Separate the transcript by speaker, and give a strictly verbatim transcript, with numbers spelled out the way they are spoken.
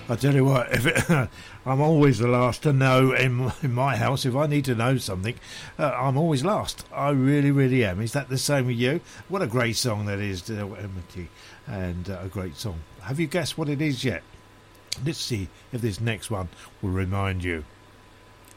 Speaker 1: I tell you what, if it, I'm always the last to know in, in my house. If I need to know something, uh, I'm always last. I really, really am. Is that the same with you? What a great song that is, uh, Amity, and uh, a great song. Have you guessed what it is yet? Let's see if this next one will remind you.